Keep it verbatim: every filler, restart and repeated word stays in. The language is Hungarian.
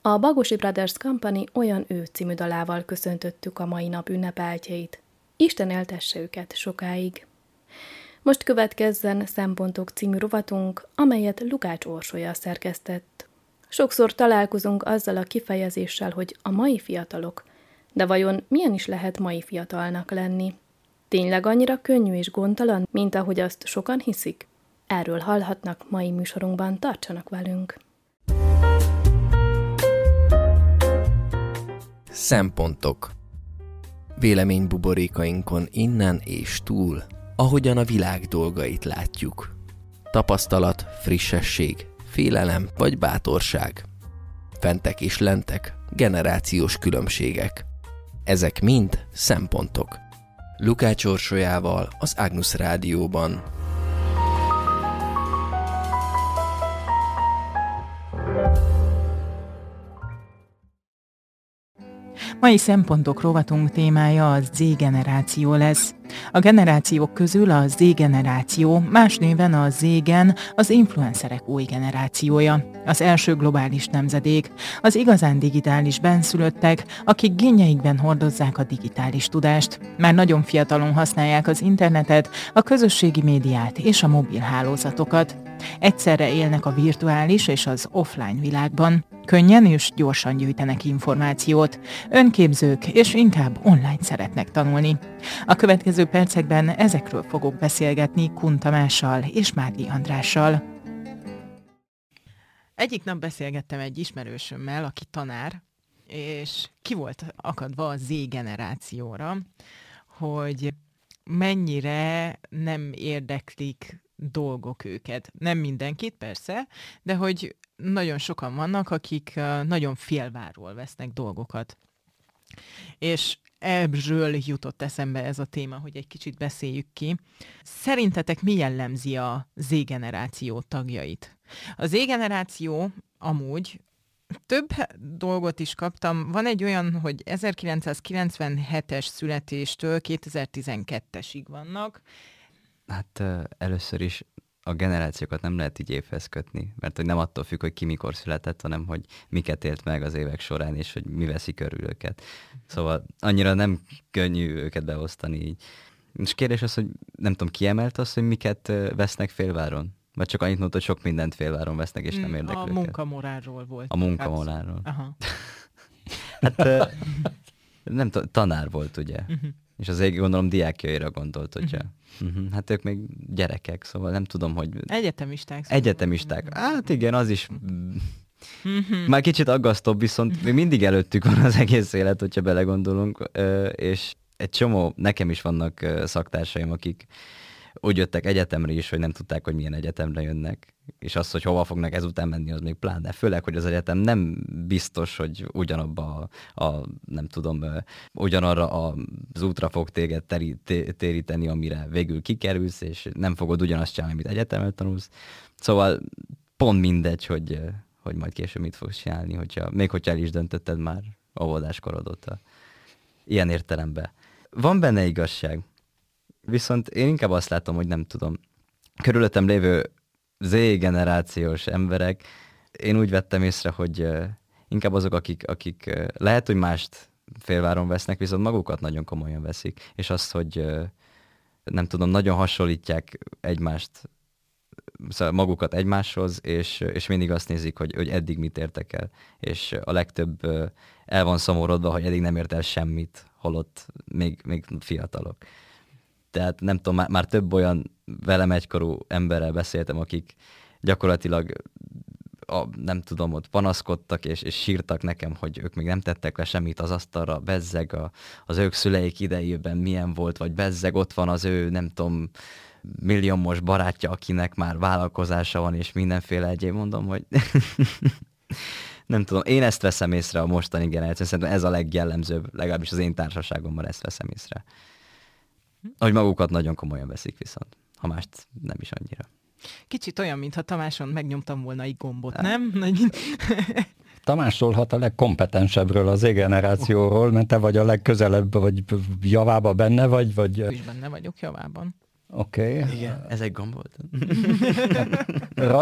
A Bagosi Brothers Company Olyan ő című dalával köszöntöttük a mai nap ünnepeltjeit. Isten éltesse őket sokáig. Most következzen Szempontok című rovatunk, amelyet Lukács Orsolya szerkesztett. Sokszor találkozunk azzal a kifejezéssel, hogy a mai fiatalok, de vajon milyen is lehet mai fiatalnak lenni? Tényleg annyira könnyű és gondtalan, mint ahogy azt sokan hiszik? Erről hallhatnak mai műsorunkban, tartsanak velünk! Szempontok. Véleménybuborékainkon innen és túl, ahogyan a világ dolgait látjuk. Tapasztalat, frissesség, félelem vagy bátorság. Fentek és lentek, generációs különbségek. Ezek mind szempontok. Lukács Orsolyával az Agnus Rádióban. Mai Szempontok rovatunk témája a Z-generáció lesz. A generációk közül a Z-generáció, más néven a Z-gen, az influencerek új generációja. Az első globális nemzedék, az igazán digitális benszülöttek, akik génjeikben hordozzák a digitális tudást. Már nagyon fiatalon használják az internetet, a közösségi médiát és a mobil hálózatokat. Egyszerre élnek a virtuális és az offline világban. Könnyen és gyorsan gyűjtenek információt. Önképzők és inkább online szeretnek tanulni. A következő percekben ezekről fogok beszélgetni Kun Tamással és Márdi Andrással. Egyik nap beszélgettem egy ismerősömmel, aki tanár, és ki volt akadva a Z-generációra, hogy mennyire nem érdeklik dolgok őket. Nem mindenkit, persze, de hogy nagyon sokan vannak, akik nagyon félváról vesznek dolgokat. És ebből jutott eszembe ez a téma, hogy egy kicsit beszéljük ki. Szerintetek mi jellemzi a Z-generáció tagjait? A Z-generáció amúgy több dolgot is kaptam. Van egy olyan, hogy ezerkilencszázkilencvenhetes születéstől kétezer-tizenkettesig vannak. Hát először is a generációkat nem lehet így évhez kötni, mert hogy nem attól függ, hogy ki mikor született, hanem hogy miket élt meg az évek során, és hogy mi veszi körül őket. Szóval annyira nem könnyű őket beosztani így. És kérdés az, hogy nem tudom, kiemelt az, hogy miket vesznek félváron? Vagy csak annyit mondta, hogy sok mindent félváron vesznek, és nem érdekli A őket? munkamorálról volt. A munkamorálról. Aha. Hát nem tudom, tanár volt, ugye? Uh-huh. És azért gondolom diákjaira gondolt, hogyha... Uh-huh. Uh-huh. Hát ők még gyerekek, szóval nem tudom, hogy... Egyetemisták. Szóval. Egyetemisták. Hát igen, az is... Uh-huh. Már kicsit aggasztóbb, viszont még mindig előttük van az egész élet, hogyha belegondolunk, és egy csomó, nekem is vannak szaktársaim, akik úgy jöttek egyetemre is, hogy nem tudták, hogy milyen egyetemre jönnek. És az, hogy hova fognak ezután menni, az még pláne. Főleg, hogy az egyetem nem biztos, hogy ugyanabba a, a nem tudom, ugyanarra az útra fog téged teri, téríteni, amire végül kikerülsz, és nem fogod ugyanazt csinálni, amit egyetemen tanulsz. Szóval pont mindegy, hogy, hogy majd később mit fogsz csinálni, hogyha, még hogyha el is döntötted már óvodáskor óta. Ilyen értelemben. Van benne igazság. Viszont én inkább azt látom, hogy nem tudom. Körülöttem lévő Z-generációs emberek, én úgy vettem észre, hogy uh, inkább azok, akik, akik uh, lehet, hogy mást félváron vesznek, viszont magukat nagyon komolyan veszik. És azt, hogy uh, nem tudom, nagyon hasonlítják egymást, szóval magukat egymáshoz, és, és mindig azt nézik, hogy, hogy eddig mit értek el. És a legtöbb uh, el van szomorodva, hogy eddig nem ért el semmit, holott még, még fiatalok. Tehát nem tudom, már, már több olyan velem egykorú emberrel beszéltem, akik gyakorlatilag a, nem tudom, ott panaszkodtak és, és sírtak nekem, hogy ők még nem tettek le semmit az asztalra, bezzeg a, az ők szüleik idejében milyen volt, vagy bezzeg ott van az ő, nem tudom, milliómos barátja, akinek már vállalkozása van, és mindenféle egyéb, mondom, hogy nem tudom, én ezt veszem észre a mostani generáció, szerintem ez a legjellemzőbb, legalábbis az én társaságomban ezt veszem észre. Hogy magukat nagyon komolyan veszik viszont, ha mást nem is annyira. Kicsit olyan, mintha Tamáson megnyomtam volna egy gombot, nem? Tamás szólhat a legkompetensebbről az Z-generációról, mert te vagy a legközelebb, vagy javába benne vagy, vagy... Is benne vagyok javában. Oké. Okay. Igen, ez egy gomb volt.